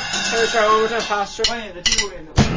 车车欧正发射。 观演的记录也是。